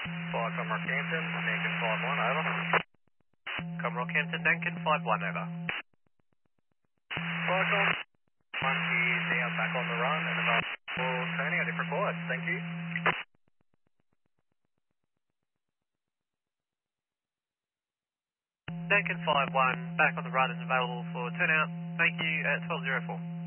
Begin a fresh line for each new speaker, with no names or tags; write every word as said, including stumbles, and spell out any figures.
Flight from Rockhampton, Duncan five one, over.
Com Rockhampton, Duncan five one, over.
Flight from one is now back on the run and available for turning out if required. Thank you.
Duncan five one, back on the run and available for turnout. Thank you at twelve oh four.